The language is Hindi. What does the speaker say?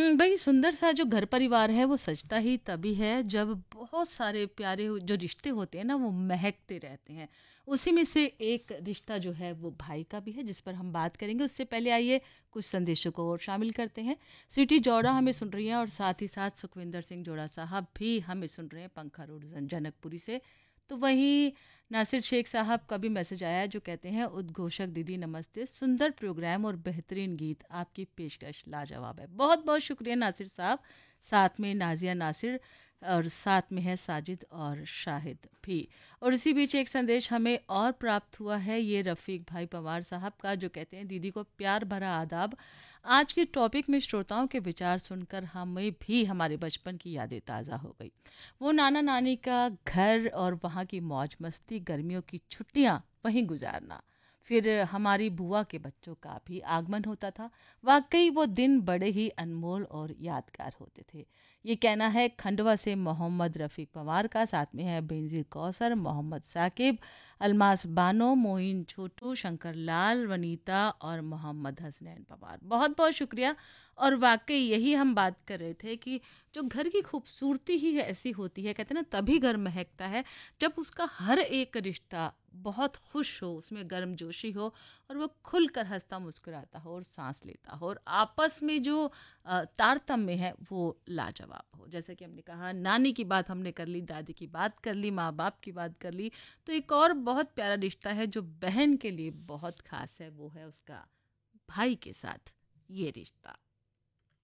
भई सुंदर सा जो घर परिवार है वो सजता ही तभी है जब बहुत सारे प्यारे जो रिश्ते होते हैं ना वो महकते रहते हैं। उसी में से एक रिश्ता जो है वो भाई का भी है जिस पर हम बात करेंगे। उससे पहले आइए कुछ संदेशों को और शामिल करते हैं। सिटी जौड़ा हमें सुन रही हैं और साथ ही साथ सुखविंदर सिंह जोड़ा साहब भी हमें सुन रहे हैं पंखा रोड जनकपुरी से। तो वहीं नासिर शेख साहब का भी मैसेज आया है जो कहते हैं उद्घोषक दीदी नमस्ते, सुंदर प्रोग्राम और बेहतरीन गीत, आपकी पेशकश लाजवाब है। बहुत बहुत शुक्रिया नासिर साहब। साथ में नाजिया नासिर और साथ में है साजिद और शाहिद भी। और इसी बीच एक संदेश हमें और प्राप्त हुआ है, ये रफ़ीक भाई पवार साहब का जो कहते हैं दीदी को प्यार भरा आदाब। आज के टॉपिक में श्रोताओं के विचार सुनकर हमें भी हमारे बचपन की यादें ताज़ा हो गई। वो नाना नानी का घर और वहाँ की मौज मस्ती, गर्मियों की छुट्टियाँ वहीं गुजारना, फिर हमारी बुआ के बच्चों का भी आगमन होता था। वाकई वो दिन बड़े ही अनमोल और यादगार होते थे। ये कहना है खंडवा से मोहम्मद रफ़ीक पवार का। साथ में है बेनज़ीर कौसर, मोहम्मद साकिब, अलमास बानो, मोइन छोटू, शंकर लाल, वनीता और मोहम्मद हसनैन पवार। बहुत बहुत शुक्रिया। और वाकई यही हम बात कर रहे थे कि जो घर की खूबसूरती ही ऐसी होती है, कहते हैं ना तभी घर महकता है जब उसका हर एक रिश्ता बहुत खुश हो, उसमें गर्मजोशी हो और वो खुलकर हंसता मुस्कुराता हो और सांस लेता हो और आपस में जो तारतम्य है वो लाजवाब हो। जैसे कि हमने कहा नानी की बात हमने कर ली, दादी की बात कर ली, माँ बाप की बात कर ली, तो एक और बहुत प्यारा रिश्ता है जो बहन के लिए बहुत खास है, वो है उसका भाई के साथ ये रिश्ता।